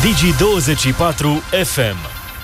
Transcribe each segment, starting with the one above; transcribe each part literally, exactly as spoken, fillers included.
Digi douăzeci și patru F M.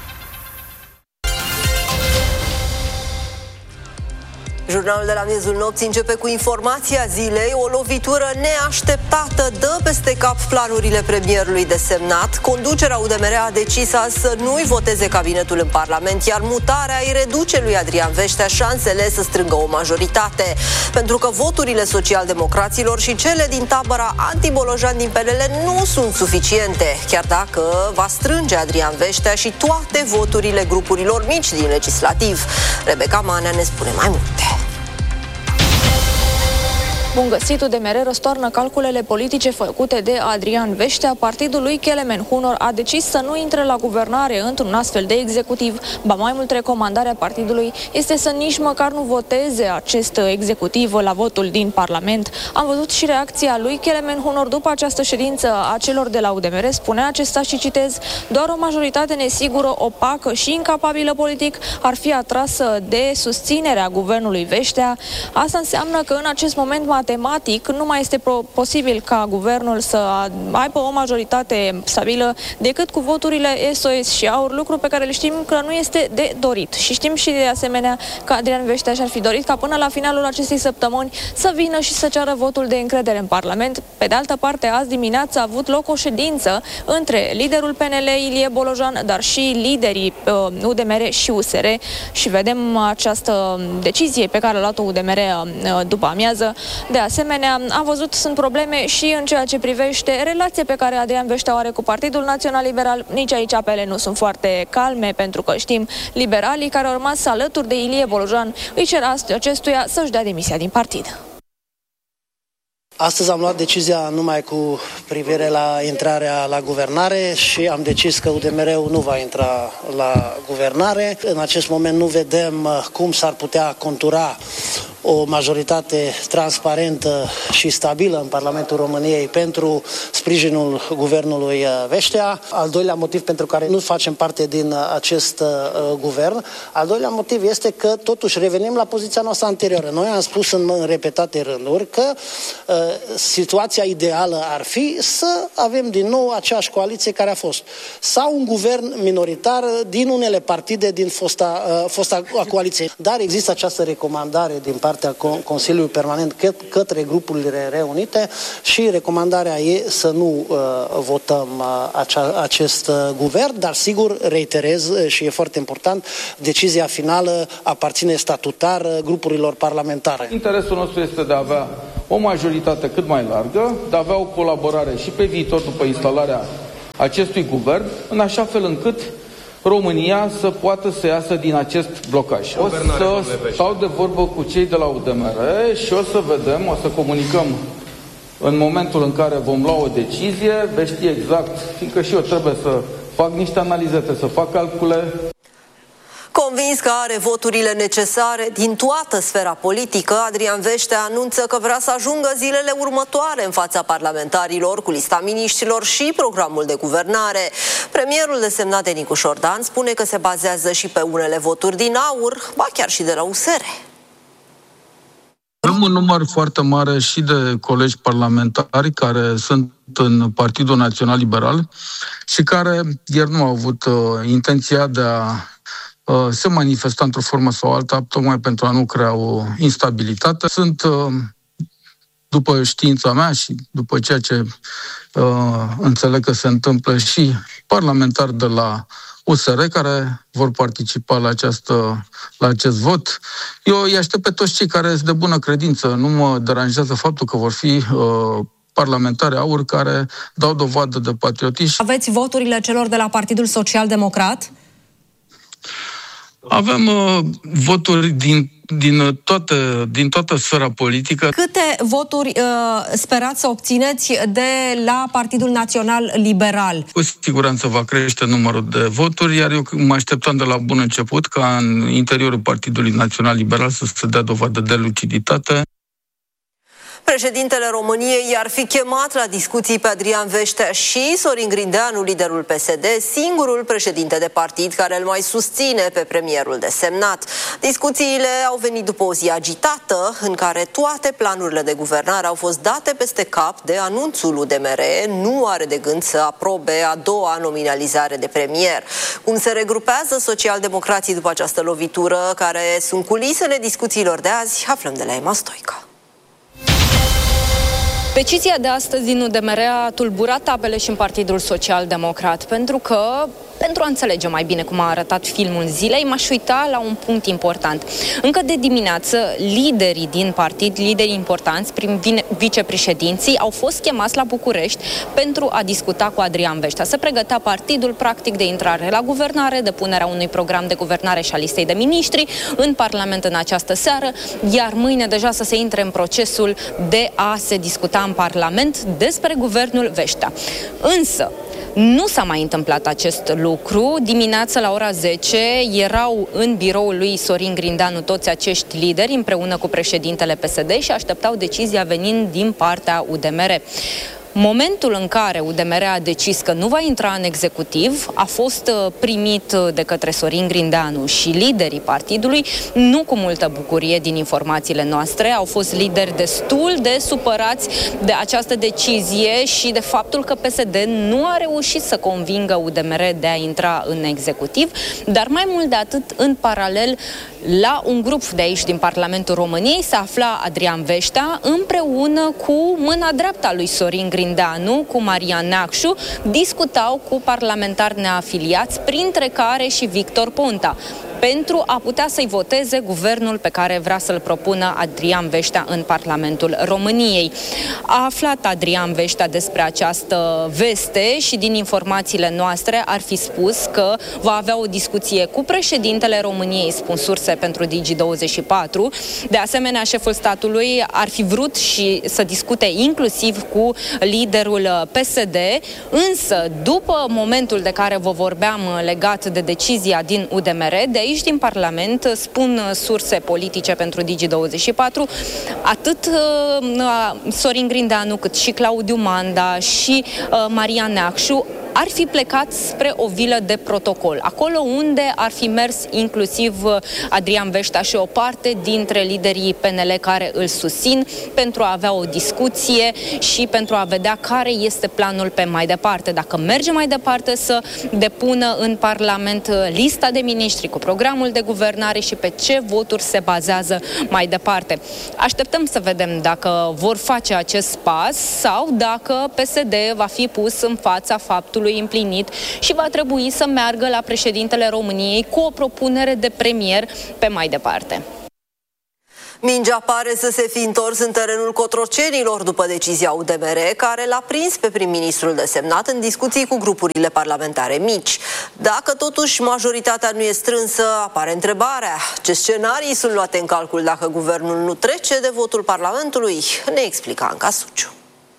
Jurnalul de la miezul nopții începe cu informația zilei. O lovitură neașteptată dă peste cap planurile premierului desemnat. Conducerea U D M R a decis azi să nu-i voteze cabinetul în Parlament, iar mutarea îi reduce lui Adrian Veștea șansele să strângă o majoritate. Pentru că voturile socialdemocraților și cele din tabăra anti-Bolojan din P N L nu sunt suficiente, chiar dacă va strânge Adrian Veștea și toate voturile grupurilor mici din legislativ. Rebecca Manea ne spune mai multe. Bun găsit, U D M R răstoarnă calculele politice făcute de Adrian Veștea. Partidul lui Kelemen Hunor a decis să nu intre la guvernare într-un astfel de executiv. Ba mai mult, recomandarea partidului este să nici măcar nu voteze acest executiv la votul din Parlament. Am văzut și reacția lui Kelemen Hunor după această ședință a celor de la U D M R. Spunea acesta, și citez: doar o majoritate nesigură, opacă și incapabilă politic ar fi atrasă de susținerea guvernului Veștea. Asta înseamnă că în acest moment matematic nu mai este posibil ca guvernul să aibă o majoritate stabilă decât cu voturile S O S și AUR, lucru pe care le știm că nu este de dorit. Și știm și de asemenea că Adrian Veștea și-ar fi dorit ca până la finalul acestei săptămâni să vină și să ceară votul de încredere în Parlament. Pe de altă parte, azi dimineața a avut loc o ședință între liderul P N L, Ilie Bolojan, dar și liderii uh, U D M R și U S R și vedem această decizie pe care a luat-o U D M R uh, după amiază. De asemenea, am văzut, sunt probleme și în ceea ce privește relația pe care Adrian Veștea o are cu Partidul Național Liberal. Nici aici apele nu sunt foarte calme, pentru că știm, liberalii care au rămas alături de Ilie Bolojan îi cer acestuia să-și dea demisia din partid. Astăzi am luat decizia numai cu privire la intrarea la guvernare și am decis că U D M R-ul nu va intra la guvernare. În acest moment nu vedem cum s-ar putea contura o majoritate transparentă și stabilă în Parlamentul României pentru sprijinul guvernului Veștea. Al doilea motiv pentru care nu facem parte din acest uh, guvern, al doilea motiv este că totuși revenim la poziția noastră anterioară. Noi am spus în, în repetate rânduri că uh, situația ideală ar fi să avem din nou aceeași coaliție care a fost. Sau un guvern minoritar din unele partide din fosta, uh, fosta coaliție. Dar există această recomandare din partea Consiliului Permanent către grupurile reunite și recomandarea e să nu uh, votăm uh, acea, acest uh, guvern, dar sigur, reiterez și e foarte important, decizia finală aparține statutar uh, grupurilor parlamentare. Interesul nostru este de a avea o majoritate cât mai largă, de a avea o colaborare și pe viitor după instalarea acestui guvern, în așa fel încât România să poată să iasă din acest blocaj. O să stau de vorbă cu cei de la U D M R și o să vedem, o să comunicăm în momentul în care vom lua o decizie, veți ști exact, fiindcă și eu trebuie să fac niște analize, să fac calcule. Convins că are voturile necesare din toată sfera politică, Adrian Veștea anunță că vrea să ajungă zilele următoare în fața parlamentarilor cu lista miniștrilor și programul de guvernare. Premierul desemnat de Nicu Șordan spune că se bazează și pe unele voturi din AUR, ba chiar și de la U S R. Avem un număr foarte mare și de colegi parlamentari care sunt în Partidul Național Liberal și care ieri nu au avut uh, intenția de a se manifesta într-o formă sau alta, tocmai pentru a nu crea o instabilitate. Sunt, după știința mea și după ceea ce uh, înțeleg că se întâmplă, și parlamentari de la U S R care vor participa la, această, la acest vot. Eu îi aștept pe toți cei care sunt de bună credință. Nu mă deranjează faptul că vor fi uh, parlamentari AUR care dau dovadă de patriotism. Aveți voturile celor de la Partidul Social Democrat? Avem uh, voturi din, din, toate, din toată sfera politică. Câte voturi uh, sperați să obțineți de la Partidul Național Liberal? Cu siguranță va crește numărul de voturi, iar eu mă așteptam de la bun început ca în interiorul Partidului Național Liberal să se dea dovadă de luciditate. Președintele României i-ar fi chemat la discuții pe Adrian Veștea și Sorin Grindeanu, liderul P S D, singurul președinte de partid care îl mai susține pe premierul desemnat. Discuțiile au venit după o zi agitată, în care toate planurile de guvernare au fost date peste cap de anunțul U D M R. Nu are de gând să aprobe a doua nominalizare de premier. Cum se regrupează socialdemocrații după această lovitură, care sunt culisele discuțiilor de azi, aflăm de la Emma Stoica. Decizia de astăzi din U D M R a tulburat apele și în Partidul Social-Democrat, pentru că, pentru a înțelege mai bine cum a arătat filmul zilei, m-aș uita la un punct important. Încă de dimineață, liderii din partid, liderii importanți, prin vicepreședinții, au fost chemați la București pentru a discuta cu Adrian Veștea. Se pregătea partidul, practic, de intrare la guvernare, depunerea unui program de guvernare și a listei de miniștri în Parlament în această seară, iar mâine deja să se intre în procesul de a se discuta în Parlament despre guvernul Veștea. Însă, nu s-a mai întâmplat acest lucru. Dimineața la ora zece erau în biroul lui Sorin Grindeanu toți acești lideri împreună cu președintele P S D și așteptau decizia venind din partea U D M R. Momentul în care U D M R a decis că nu va intra în executiv a fost primit de către Sorin Grindeanu și liderii partidului nu cu multă bucurie din informațiile noastre. Au fost lideri destul de supărați de această decizie și de faptul că P S D nu a reușit să convingă U D M R de a intra în executiv, dar mai mult de atât, în paralel, la un grup de aici din Parlamentul României se afla Adrian Veștea împreună cu mâna dreapta lui Sorin Grindeanu, cu Marian Neacșu, discutau cu parlamentari neafiliați, printre care și Victor Ponta, pentru a putea să-i voteze guvernul pe care vrea să-l propună Adrian Veștea în Parlamentul României. A aflat Adrian Veștea despre această veste și din informațiile noastre ar fi spus că va avea o discuție cu președintele României, spun surse pentru Digi douăzeci și patru. De asemenea, șeful statului ar fi vrut și să discute inclusiv cu liderul P S D, însă după momentul de care vă vorbeam legat de decizia din U D M R, de aici din Parlament, spun surse politice pentru Digi douăzeci și patru, atât uh, Sorin Grindeanu cât și Claudiu Manda și uh, Marian Neacșu ar fi plecat spre o vilă de protocol, acolo unde ar fi mers inclusiv Adrian Veștea și o parte dintre liderii P N L care îl susțin, pentru a avea o discuție și pentru a vedea care este planul pe mai departe. Dacă merge mai departe să depună în Parlament lista de miniștri cu programul de guvernare și pe ce voturi se bazează mai departe. Așteptăm să vedem dacă vor face acest pas sau dacă P S D va fi pus în fața faptului împlinit și va trebui să meargă la președintele României cu o propunere de premier pe mai departe. Mingea pare să se fi întors în terenul cotrocenilor după decizia U D M R, care l-a prins pe prim-ministrul desemnat în discuții cu grupurile parlamentare mici. Dacă totuși majoritatea nu e strânsă, apare întrebarea: ce scenarii sunt luate în calcul dacă guvernul nu trece de votul Parlamentului? Ne explică Anca Suciu.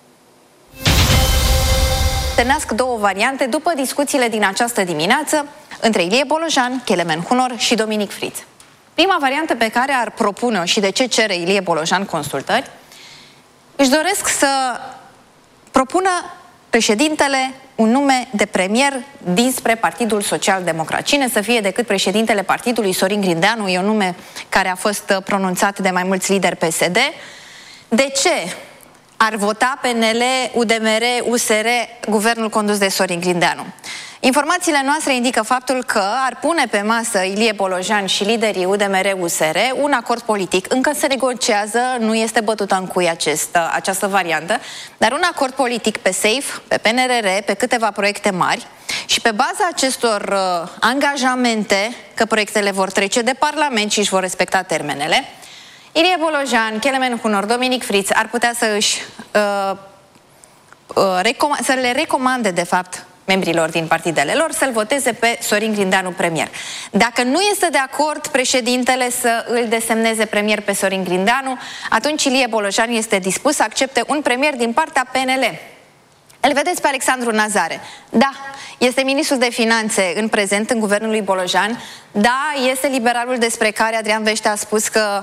Întâlnesc două variante după discuțiile din această dimineață între Ilie Bolojan, Kelemen Hunor și Dominic Friț. Prima variantă pe care ar propune-o și de ce cere Ilie Bolojan consultări, își doresc să propună președintele un nume de premier dinspre Partidul Social-Democrat. Cine să fie decât președintele partidului? Sorin Grindeanu e un nume care a fost pronunțat de mai mulți lideri P S D. De ce ar vota P N L, U D M R, U S R, guvernul condus de Sorin Grindeanu? Informațiile noastre indică faptul că ar pune pe masă Ilie Bolojan și liderii U D M R, U S R un acord politic. Încă se negociază, nu este bătută în cui acest, această variantă, dar un acord politic pe SAFE, pe P N R R, pe câteva proiecte mari, și pe baza acestor uh, angajamente că proiectele vor trece de Parlament și își vor respecta termenele, Ilie Bolojan, Kelemen Hunor, Dominic Friț ar putea să își uh, uh, să le recomande, de fapt, membrilor din partidele lor să-l voteze pe Sorin Grindeanu premier. Dacă nu este de acord președintele să îl desemneze premier pe Sorin Grindeanu, atunci Ilie Bolojan este dispus să accepte un premier din partea P N L. Îl vedeți pe Alexandru Nazare. Da, este ministrul de finanțe în prezent în guvernul lui Bolojan. Da, este liberalul despre care Adrian Veștea a spus că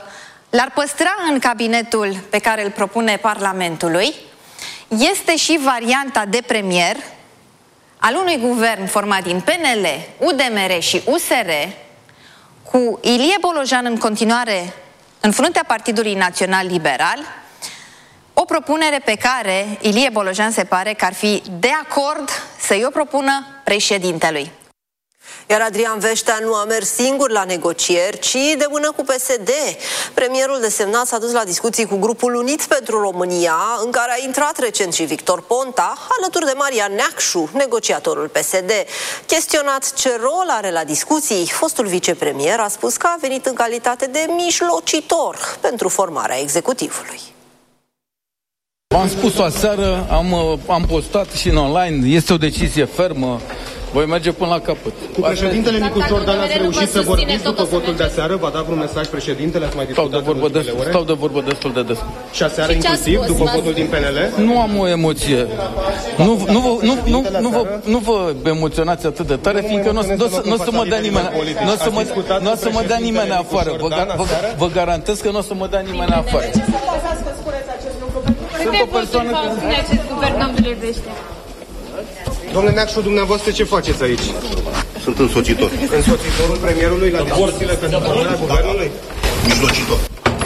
l-ar păstra în cabinetul pe care îl propune Parlamentului. Este și varianta de premier al unui guvern format din P N L, U D M R și U S R, cu Ilie Bolojan în continuare în fruntea Partidului Național Liberal, o propunere pe care Ilie Bolojan se pare că ar fi de acord să-i o propună președintelui. Iar Adrian Veștea nu a mers singur la negocieri, ci de mână cu P S D. Premierul desemnat s-a dus la discuții cu grupul Unit pentru România, în care a intrat recent și Victor Ponta, alături de Marian Neacșu, negociatorul P S D. Chestionat ce rol are la discuții, fostul vicepremier a spus că a venit în calitate de mijlocitor pentru formarea executivului. Am spus-o aseară, am, am postat și în online, este o decizie fermă. Voi merge până la capăt. Cu președintele Nicu Ciordan ați reușit să vorbiți după votul de aseară? V-a dat vreun mesaj președintele? Ați mai discutat stau de vorbă, de, stau de vorbă destul de des. Și aseară inclusiv, după votul din P N L? Nu am o emoție. Nu, nu, vă, nu, nu, nu, vă, nu vă emoționați atât de tare, fiindcă nu o să mă dea nimeni, nu o să mă, nu o să mă dea nimeni afară. Vă, vă, vă garantez că nu o să mă dea nimeni afară. De ce să lăsați că spuneți acest lucru? Pentru că Sunt o persoană care... spune acest guvern, domnule Veștea? Domnule Neacșu, dumneavoastră ce faceți aici? Sunt însoțitor. Însoțitorul premierului la discuțiile pentru formarea guvernului? Mijlocitor.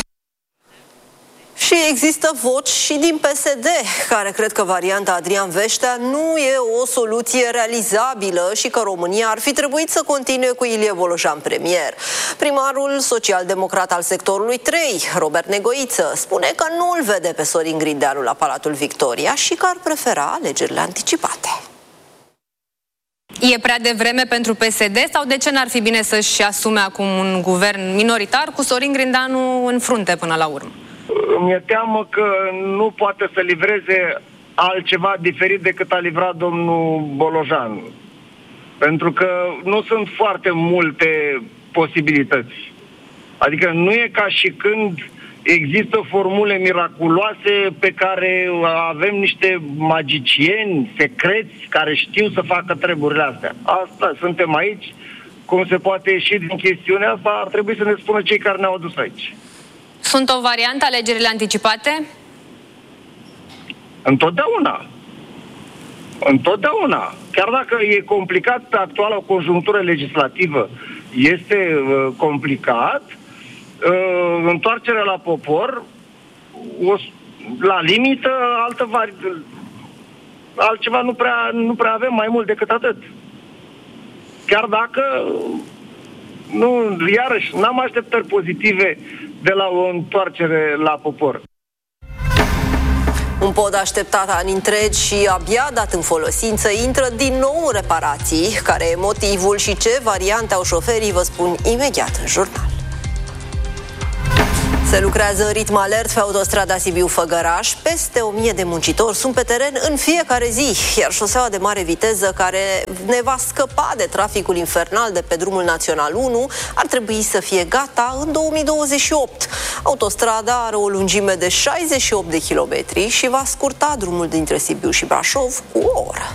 Și există voci și din P S D, care cred că varianta Adrian Veștea nu e o soluție realizabilă și că România ar fi trebuit să continue cu Ilie Bolojan premier. Primarul social-democrat al sectorului trei, Robert Negoiță, spune că nu îl vede pe Sorin Grindeanu la Palatul Victoria și că ar prefera alegerile anticipate. E prea devreme pentru P S D sau de ce n-ar fi bine să-și asume acum un guvern minoritar cu Sorin Grindeanu în frunte până la urmă? Mi-e teamă că nu poate să livreze altceva diferit decât a livrat domnul Bolojan. Pentru că nu sunt foarte multe posibilități. Adică nu e ca și când există formule miraculoase pe care avem niște magicieni secreți care știu să facă treburile astea. Asta, suntem aici. Cum se poate ieși din chestiunea asta, ar trebui să ne spună cei care ne-au adus aici. Sunt o variantă alegerile anticipate? Întotdeauna. Întotdeauna. Chiar dacă e complicat pe actuala conjunctură legislativă, este uh, complicat, uh, întoarcerea la popor, o, la limită, altă vari... altceva nu prea, nu prea avem mai mult decât atât. Chiar dacă, nu, iarăși, n-am așteptări pozitive de la o întoarcere la popor. Un pod așteptat ani întregi și abia dat în folosință intră din nou în reparații. Care e motivul și ce variante au șoferii, vă spun imediat în jurnal. Se lucrează în ritm alert pe autostrada Sibiu-Făgăraș. Peste o mie de muncitori sunt pe teren în fiecare zi, iar șoseaua de mare viteză care ne va scăpa de traficul infernal de pe drumul național unu ar trebui să fie gata în două mii douăzeci și opt. Autostrada are o lungime de șaizeci și opt de kilometri și va scurta drumul dintre Sibiu și Brașov cu o oră.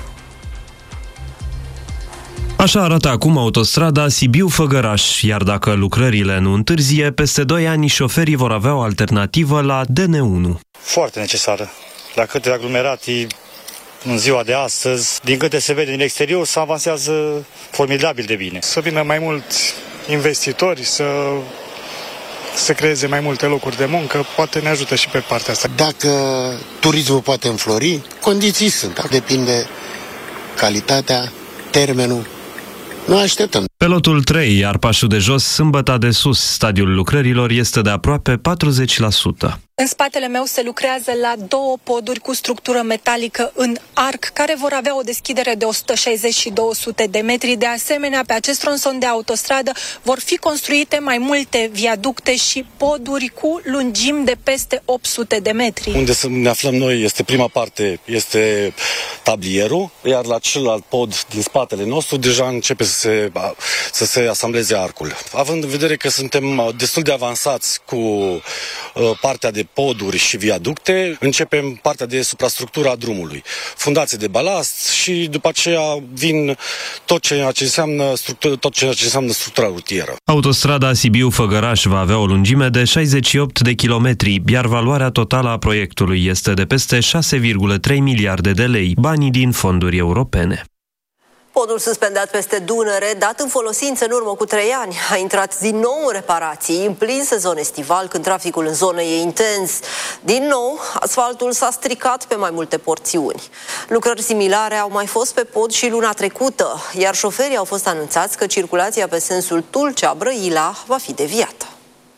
Așa arată acum autostrada Sibiu-Făgăraș, iar dacă lucrările nu întârzie, peste doi ani șoferii vor avea o alternativă la D N unu. Foarte necesară. La câte aglomerații în ziua de astăzi, din câte se vede din exterior, se avansează formidabil de bine. Să vină mai mulți investitori, să se creeze mai multe locuri de muncă, poate ne ajută și pe partea asta. Dacă turismul poate înflori, condiții sunt. Depinde calitatea, termenul. Nu așteptăm. Pe lotul trei, Arpașul de Jos, Sâmbăta de Sus, stadiul lucrărilor este de aproape patruzeci la sută. În spatele meu se lucrează la două poduri cu structură metalică în arc, care vor avea o deschidere de o sută șaizeci și două sute de metri. De asemenea, pe acest tronson de autostradă vor fi construite mai multe viaducte și poduri cu lungimi de peste opt sute de metri. Unde ne aflăm noi este prima parte, este tablierul, iar la celălalt pod din spatele nostru deja începe să se, să se asambleze arcul. Având în vedere că suntem destul de avansați cu uh, partea de de poduri și viaducte, începem partea de suprastructură a drumului, fundații de balast și după aceea vin tot ceea ce înseamnă structură, tot ceea ce înseamnă structura rutieră. Autostrada Sibiu-Făgăraș va avea o lungime de șaizeci și opt de kilometri, iar valoarea totală a proiectului este de peste șase virgulă trei miliarde de lei, banii din fonduri europene. Podul suspendat peste Dunăre, dat în folosință în urmă cu trei ani, a intrat din nou în reparații, în plin sezon estival, când traficul în zonă e intens. Din nou, asfaltul s-a stricat pe mai multe porțiuni. Lucrări similare au mai fost pe pod și luna trecută, iar șoferii au fost anunțați că circulația pe sensul Tulcea-Brăila va fi deviată.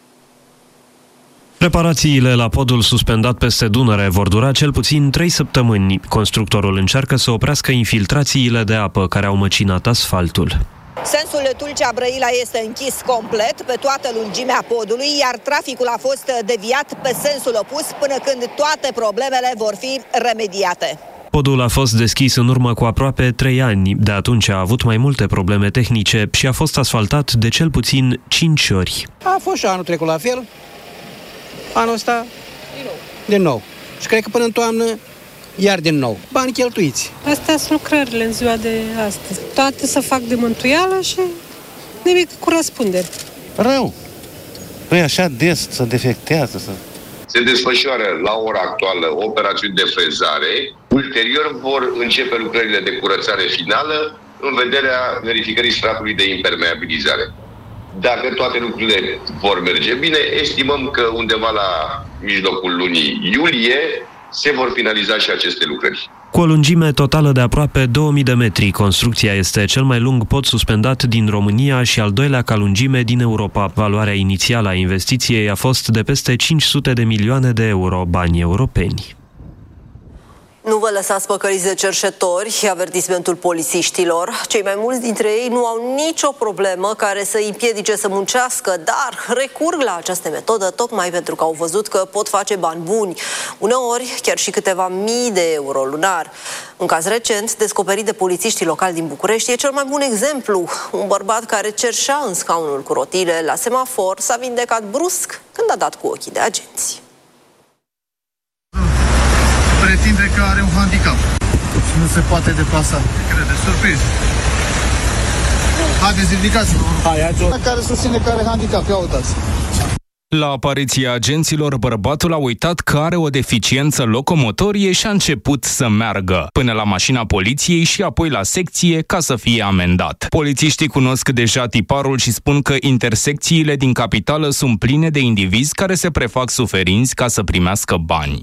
Reparațiile la podul suspendat peste Dunăre vor dura cel puțin trei săptămâni. Constructorul încearcă să oprească infiltrațiile de apă care au măcinat asfaltul. Sensul Tulcea-Brăila este închis complet pe toată lungimea podului, iar traficul a fost deviat pe sensul opus până când toate problemele vor fi remediate. Podul a fost deschis în urmă cu aproape trei ani. De atunci a avut mai multe probleme tehnice și a fost asfaltat de cel puțin cinci ori. A fost și anul trecut la fel. Anul ăsta, din nou. din nou. Și cred că până în toamnă, iar din nou. Bani cheltuiți. Astea sunt lucrările în ziua de astăzi. Toate să fac de mântuială și nimic cu răspundere. Rău. Păi așa des să defectează. Să... Se desfășoară la ora actuală operațiuni de frezare. Ulterior vor începe lucrările de curățare finală în vederea verificării stratului de impermeabilizare. Dacă toate lucrurile vor merge bine, estimăm că undeva la mijlocul lunii iulie se vor finaliza și aceste lucrări. Cu o lungime totală de aproape două mii de metri, construcția este cel mai lung pod suspendat din România și al doilea ca lungime din Europa. Valoarea inițială a investiției a fost de peste cinci sute de milioane de euro, bani europeni. Nu vă lăsați păcăliți de cerșetori, avertismentul polițiștilor. Cei mai mulți dintre ei nu au nicio problemă care să îi împiedice să muncească, dar recurg la această metodă tocmai pentru că au văzut că pot face bani buni, uneori chiar și câteva mii de euro lunar. Un caz recent, descoperit de polițiștii locali din București, e cel mai bun exemplu. Un bărbat care cerșea în scaunul cu rotile la semafor s-a vindecat brusc când a dat cu ochii de agenți. Pretinde că are un handicap și nu se poate deplasa. Crede, surprins. Haideți, ridicați-vă. Hai, hai, care susține că are handicap, ia uitați. La apariția agenților, bărbatul a uitat că are o deficiență locomotorie și a început să meargă până la mașina poliției și apoi la secție ca să fie amendat. Polițiștii cunosc deja tiparul și spun că intersecțiile din capitală sunt pline de indivizi care se prefac suferinți ca să primească bani.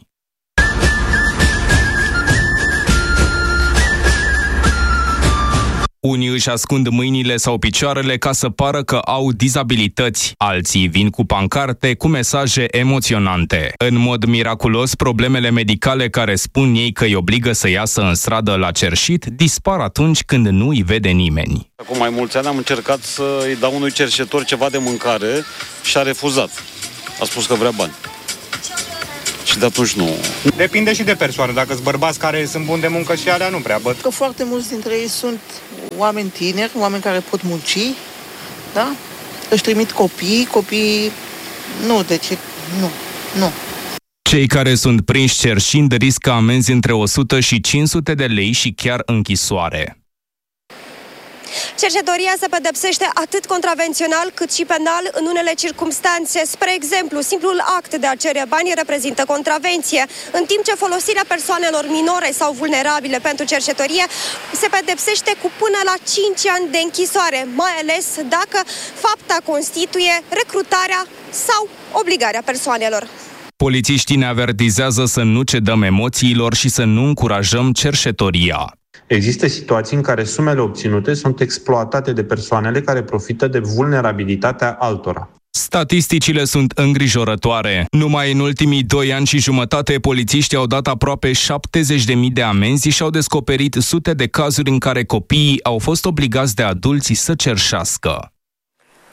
Unii își ascund mâinile sau picioarele ca să pară că au dizabilități. Alții vin cu pancarte cu mesaje emoționante. În mod miraculos, problemele medicale care spun ei că îi obligă să iasă în stradă la cerșit dispar atunci când nu îi vede nimeni. Acum mai mulți ani am încercat să îi dau unui cerșetor ceva de mâncare și a refuzat. A spus că vrea bani. Și de atunci nu. Depinde și de persoană. Dacă sunt bărbați care sunt buni de muncă și alea nu prea băt. Că foarte mulți dintre ei sunt oameni tineri, oameni care pot munci, da? Își trimit copii, copii... Nu, deci nu, nu. Cei care sunt prinși cerșind riscă amenzi între o sută și cinci sute de lei și chiar închisoare. Cercetoria se pedepsește atât contravențional cât și penal în unele circumstanțe. Spre exemplu, simplul act de a cere bani reprezintă contravenție, în timp ce folosirea persoanelor minore sau vulnerabile pentru cercetorie se pedepsește cu până la cinci ani de închisoare, mai ales dacă fapta constituie recrutarea sau obligarea persoanelor. Polițiștii ne avertizează să nu cedăm emoțiilor și să nu încurajăm cercetoria. Există situații în care sumele obținute sunt exploatate de persoanele care profită de vulnerabilitatea altora. Statisticile sunt îngrijorătoare. Numai în ultimii doi ani și jumătate, polițiștii au dat aproape șaptezeci de mii de amenzi și au descoperit sute de cazuri în care copiii au fost obligați de adulții să cerșească.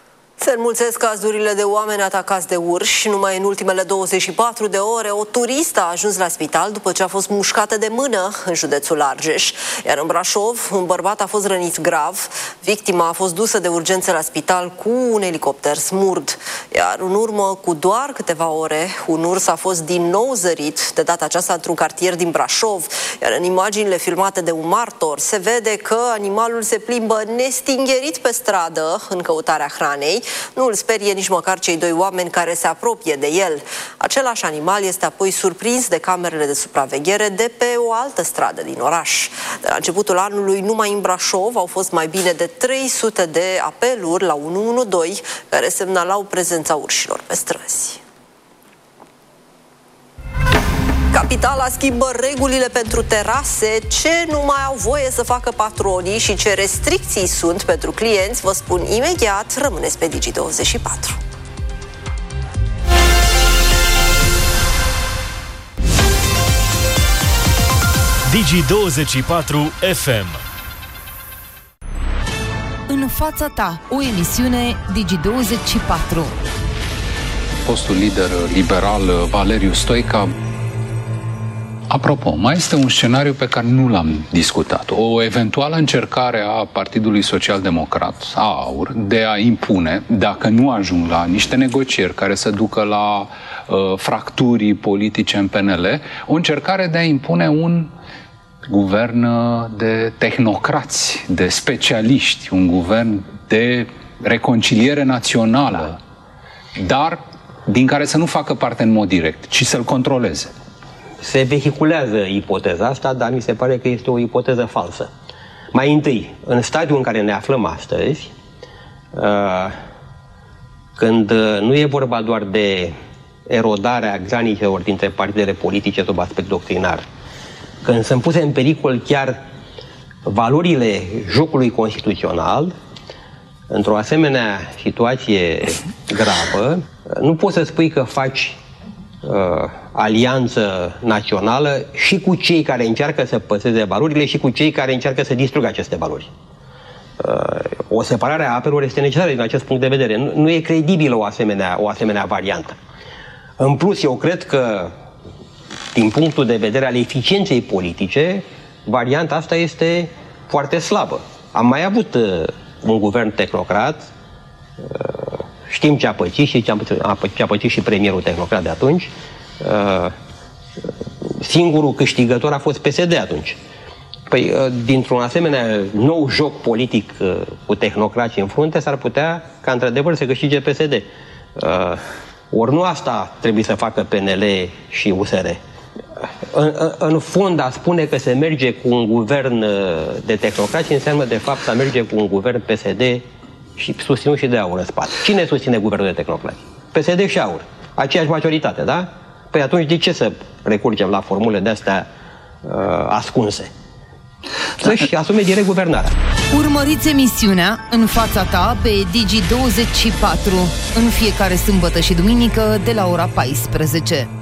Se înmulțesc cazurile de oameni atacați de urși. Numai în ultimele douăzeci și patru de ore, o turistă a ajuns la spital după ce a fost mușcată de mână în județul Argeș. Iar în Brașov, un bărbat a fost rănit grav. Victima a fost dusă de urgență la spital cu un elicopter smurd. Iar în urmă cu doar câteva ore, un urs a fost din nou zărit, de data aceasta într-un cartier din Brașov. Iar în imaginile filmate de un martor, se vede că animalul se plimbă nestingherit pe stradă în căutarea hranei. Nu îl sperie nici măcar cei doi oameni care se apropie de el. Același animal este apoi surprins de camerele de supraveghere de pe o altă stradă din oraș. De la începutul anului, numai în Brașov au fost mai bine de trei sute de apeluri la unu unu doi care semnalau prezența urșilor pe străzi. Capitala schimbă regulile pentru terase, ce nu mai au voie să facă patronii și ce restricții sunt pentru clienți, vă spun imediat, rămâneți pe Digi douăzeci și patru. Digi douăzeci și patru F M. În fața ta, o emisiune Digi douăzeci și patru. Fostul lider liberal Valeriu Stoica. Apropo, mai este un scenariu pe care nu l-am discutat. O eventuală încercare a Partidului Social-Democrat, a AUR, de a impune, dacă nu ajung la niște negocieri care să ducă la uh, fracturi politice în P N L, o încercare de a impune un guvern de tehnocrați, de specialiști, un guvern de reconciliere națională, dar din care să nu facă parte în mod direct, ci să-l controleze. Se vehiculează ipoteza asta, dar mi se pare că este o ipoteză falsă. Mai întâi, în stadiul în care ne aflăm astăzi, când nu e vorba doar de erodarea granițelor dintre partidele politice sub aspect doctrinar, când sunt puse în pericol chiar valorile jocului constituțional, într-o asemenea situație gravă, nu poți să spui că faci uh, alianță națională și cu cei care încearcă să păstreze valorile și cu cei care încearcă să distrugă aceste valori. Uh, o separare a apelor este necesară din acest punct de vedere. Nu, nu e credibilă o asemenea, o asemenea variantă. În plus, eu cred că, din punctul de vedere al eficienței politice, varianta asta este foarte slabă. Am mai avut uh, un guvern tehnocrat, uh, știm ce a pățit și ce a pățit, a pățit, ce a pățit și premierul tehnocrat de atunci. Uh, singurul câștigător a fost P S D atunci. Păi, uh, dintr-un asemenea nou joc politic uh, cu tehnocrații în frunte, s-ar putea ca într-adevăr să câștige P S D. Uh, ori nu asta trebuie să facă P N L și U S R. În, în fond, a spune că se merge cu un guvern de tehnocrați înseamnă de fapt a merge cu un guvern P S D și susținut și de AUR în spate. Cine susține guvernul de tehnocrați? P S D și AUR. Aceeași majoritate, da? Păi atunci de ce să recurgem la formule de-astea uh, ascunse? Să-și asume direct guvernarea. Urmăriți emisiunea În fața ta pe Digi douăzeci și patru în fiecare sâmbătă și duminică de la ora paisprezece.